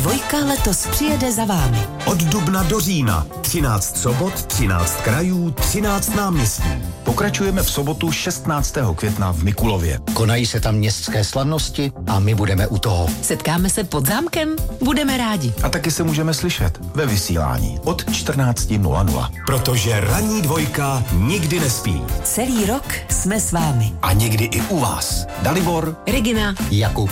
Dvojka letos přijede za vámi. Od dubna do října 13 sobot, 13 krajů, 13 náměstí. Pokračujeme v sobotu 16. května v Mikulově. Konají se tam městské slavnosti a my budeme u toho. Setkáme se pod zámkem? Budeme rádi. A taky se můžeme slyšet ve vysílání od 14:00. Protože ranní dvojka nikdy nespí. Celý rok jsme s vámi. A někdy i u vás. Dalibor, Regina, Jakub.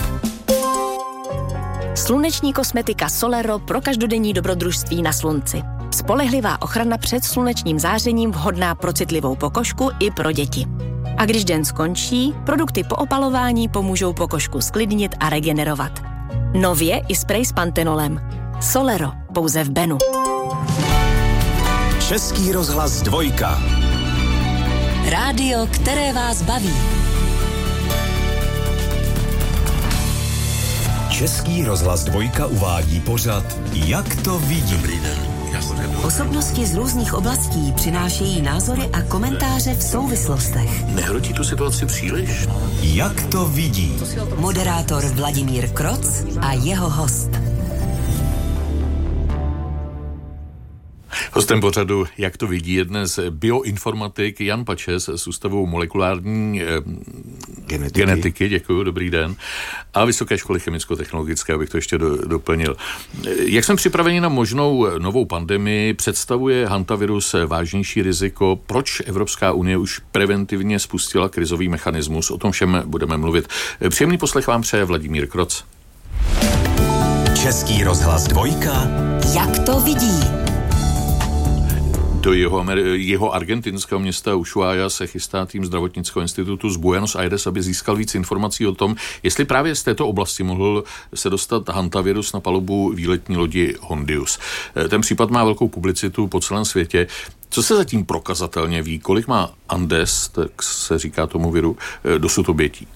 Sluneční kosmetika Solero pro každodenní dobrodružství na slunci. Spolehlivá ochrana před slunečním zářením vhodná pro citlivou pokožku i pro děti. A když den skončí, produkty po opalování pomůžou pokožku sklidnit a regenerovat. Nově i sprej s pantenolem. Solero, pouze v Benu. Český rozhlas dvojka. rádio, které vás baví. Český rozhlas dvojka uvádí pořad Jak to vidí. Osobnosti z různých oblastí přinášejí názory a komentáře v souvislostech. Nehrotí tu situaci příliš? Jak to vidí. Moderátor Vladimír Kroc a jeho host. Hostem pořadu, jak to vidí, je dnes bioinformatik Jan Pačes z Ústavu molekulární genetiky. Děkuji, dobrý den. A Vysoké školy chemicko-technologické, abych to ještě doplnil. Jak jsme připraveni na možnou novou pandemii, představuje hantavirus vážnější riziko? Proč Evropská unie už preventivně spustila krizový mechanismus? O tom všem budeme mluvit. Příjemný poslech vám přeje Vladimír Kroc. Český rozhlas dvojka. Jak to vidí? Do jeho argentinského města Ushuaia se chystá tým zdravotnického institutu z Buenos Aires, aby získal víc informací o tom, jestli právě z této oblasti mohl se dostat hantavirus na palubu výletní lodi Hondius. Ten případ má velkou publicitu po celém světě. Co se zatím prokazatelně ví? Kolik má Andes, tak se říká tomu viru, dosud obětí?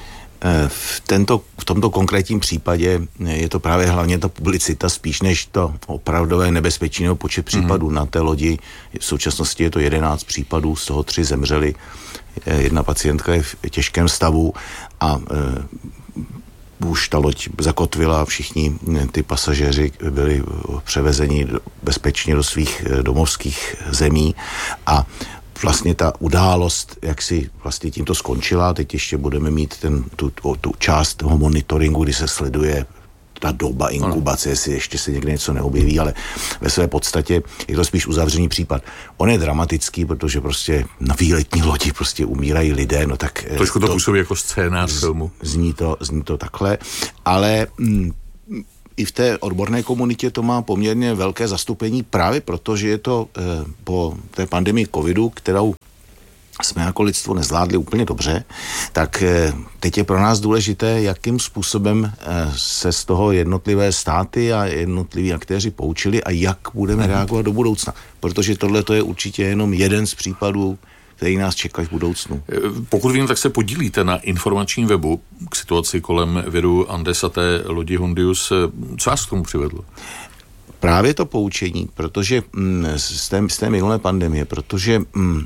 V tomto konkrétním případě je to právě hlavně ta publicita spíš než to opravdové nebezpečí nebo počet případů na té lodi. V současnosti je to 11 případů, z toho 3 zemřeli. Jedna pacientka je v těžkém stavu a už ta loď zakotvila a všichni ty pasažéři byli převezeni bezpečně do svých domovských zemí a vlastně ta událost, jak si vlastně tímto skončila, teď ještě budeme mít tu část toho monitoringu, kdy se sleduje ta doba inkubace, jestli ještě se někde něco neobjeví, ale ve své podstatě je to spíš uzavřený případ. On je dramatický, protože prostě na výletní lodi prostě umírají lidé, no tak... Trošku to působí jako scénář filmu. Zní to takhle, ale... I v té odborné komunitě to má poměrně velké zastoupení právě proto, že je to po té pandemii covidu, kterou jsme jako lidstvo nezvládli úplně dobře, tak teď je pro nás důležité, jakým způsobem se z toho jednotlivé státy a jednotliví aktéři poučili a jak budeme reagovat do budoucna. Protože tohle to je určitě jenom jeden z případů, který nás čekají v budoucnu. Pokud vím, tak se podílíte na informačním webu k situaci kolem viru Andes a té lodi Hondius. Co vás k tomu přivedlo? Právě to poučení, protože z té minulé pandemie, protože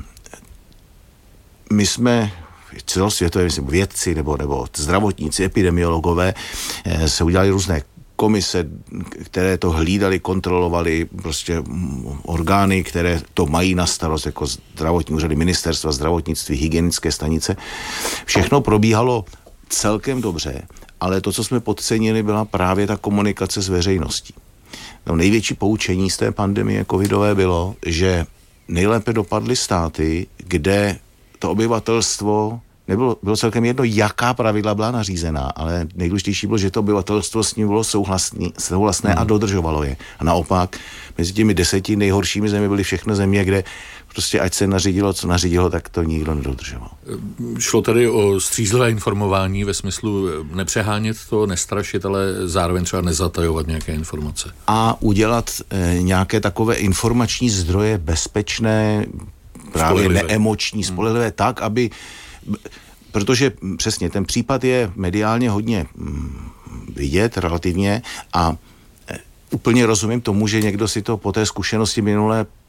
my jsme celosvětové vědci nebo zdravotníci, epidemiologové se udělali různé komise, které to hlídali, kontrolovali, prostě orgány, které to mají na starost, jako zdravotní úřady, ministerstva zdravotnictví, hygienické stanice. Všechno probíhalo celkem dobře, ale to, co jsme podcenili, byla právě ta komunikace s veřejností. No, největší poučení z té pandemie covidové bylo, že nejlépe dopadly státy, kde to obyvatelstvo bylo celkem jedno, jaká pravidla byla nařízená, ale nejdůležitější bylo, že to obyvatelstvo s ním bylo souhlasné a dodržovalo je. A naopak, mezi těmi 10 nejhoršími zeměmi byly všechny země, kde prostě ať se nařídilo, co nařídilo, tak to nikdo nedodržoval. Šlo tady o střízlivé informování ve smyslu nepřehánět to, nestrašit, ale zároveň třeba nezatajovat nějaké informace. A udělat nějaké takové informační zdroje bezpečné, právě neemoční, spolehlivé, tak, aby... Protože přesně ten případ je mediálně hodně vidět relativně a úplně rozumím tomu, že někdo si to po té zkušenosti minulé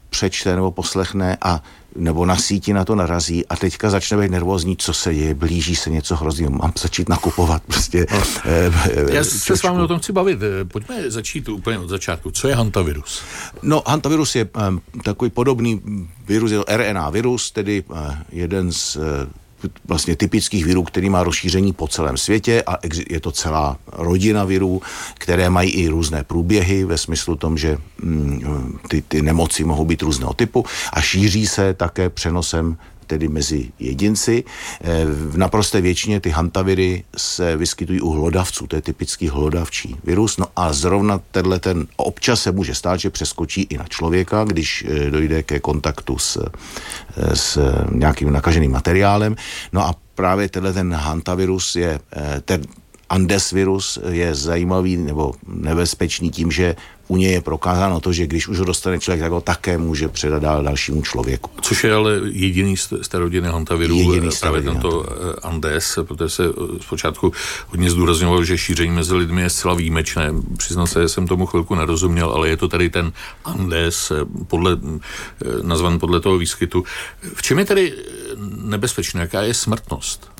přečte nebo poslechne a nebo na síti na to narazí a teďka začne být nervózní, co se děje, blíží se něco hroznýho, mám začít nakupovat prostě. Já se s vámi o tom chci bavit. Pojďme začít úplně od začátku. Co je hantavirus? No, hantavirus je takový podobný virus, je RNA virus, tedy jeden z vlastně typických virů, který má rozšíření po celém světě a je to celá rodina virů, které mají i různé průběhy ve smyslu tom, že ty nemoci mohou být různého typu a šíří se také přenosem tedy mezi jedinci. V naprosté většině ty hantaviry se vyskytují u hlodavců, to je typický hlodavčí virus. No a zrovna ten občas se může stát, že přeskočí i na člověka, když dojde ke kontaktu s nějakým nakaženým materiálem. No a právě ten hantavirus ten Andes virus je zajímavý nebo nebezpečný tím, že u něj je prokázáno to, že když už ho dostane člověk, tak ho také může předat dál dalšímu člověku. Což je ale jediný z té rodiny hantavirů, právě tento Andes, protože se zpočátku hodně zdůrazňovalo, že šíření mezi lidmi je zcela výjimečné. Přiznal se, že jsem tomu chvilku nerozuměl, ale je to tady ten Andes, nazvan podle toho výskytu. V čem je tedy nebezpečné? Jaká je smrtnost?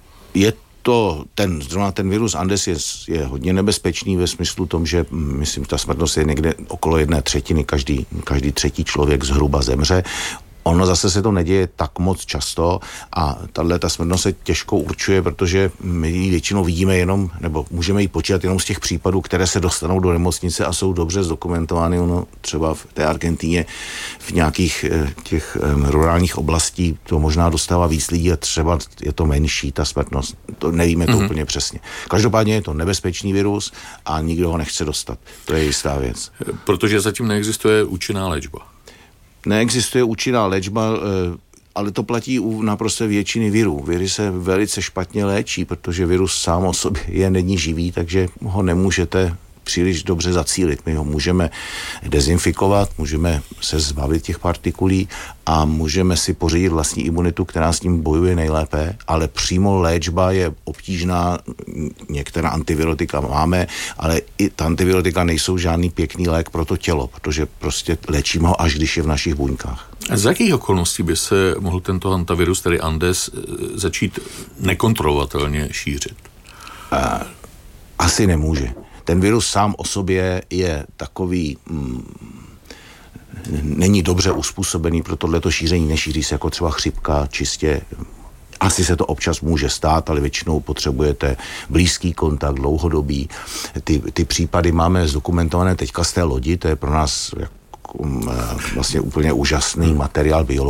Zrovna ten virus Andes je hodně nebezpečný ve smyslu tom, že myslím, ta smrtnost je někde okolo 1/3, každý třetí člověk zhruba zemře. Ono zase se to neděje tak moc často a ta smrtnost se těžko určuje, protože my ji většinou vidíme jenom, nebo můžeme ji počítat jenom z těch případů, které se dostanou do nemocnice a jsou dobře zdokumentovány. Ono třeba v té Argentíně v nějakých těch rurálních oblastí to možná dostává víc lidí a třeba je to menší, ta smrtnost. To nevíme to úplně přesně. Každopádně je to nebezpečný virus a nikdo ho nechce dostat. To je jistá věc. Protože zatím neexistuje účinná léčba. Neexistuje účinná léčba, ale to platí u naprosto většiny virů. Viry se velice špatně léčí, protože virus sám o sobě není živý, takže ho nemůžete příliš dobře zacílit. My ho můžeme dezinfikovat, můžeme se zbavit těch partikulí a můžeme si pořídit vlastní imunitu, která s tím bojuje nejlépe, ale přímo léčba je obtížná, některá antivirotika máme, ale i ta antivirotika nejsou žádný pěkný lék pro to tělo, protože prostě léčíme ho, až když je v našich buňkách. A z jakých okolností by se mohl tento hantavirus, tedy Andes, začít nekontrolovatelně šířit? Asi nemůže. Ten virus sám o sobě je takový, není dobře uspůsobený pro tohleto šíření, nešíří se jako třeba chřipka čistě. Asi se to občas může stát, ale většinou potřebujete blízký kontakt, dlouhodobý. Ty případy máme zdokumentované teďka z té lodi, to je pro nás vlastně úplně úžasný materiál biologický.